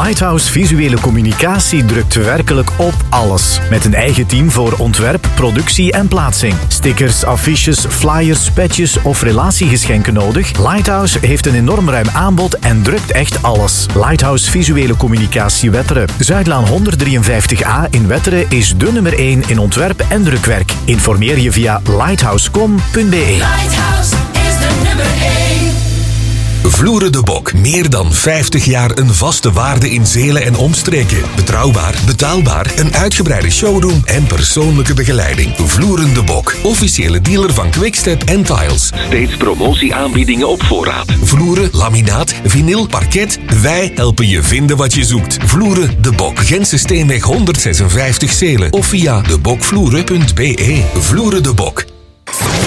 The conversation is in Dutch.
Lighthouse Visuele Communicatie drukt werkelijk op alles. Met een eigen team voor ontwerp, productie en plaatsing. Stickers, affiches, flyers, patches of relatiegeschenken nodig? Lighthouse heeft een enorm ruim aanbod en drukt echt alles. Lighthouse Visuele Communicatie Wetteren. Zuidlaan 153A in Wetteren is de nummer 1 in ontwerp en drukwerk. Informeer je via lighthouse.com.be. Lighthouse is de nummer 1. Vloeren de Bok. Meer dan 50 jaar een vaste waarde in Zelen en omstreken. Betrouwbaar, betaalbaar, een uitgebreide showroom en persoonlijke begeleiding. Vloeren de Bok. Officiële dealer van Quickstep en Tiles. Steeds promotieaanbiedingen op voorraad. Vloeren, laminaat, vinyl, parket. Wij helpen je vinden wat je zoekt. Vloeren de Bok. Gentse Steenweg 156 Zelen. Of via debokvloeren.be. Vloeren de Bok.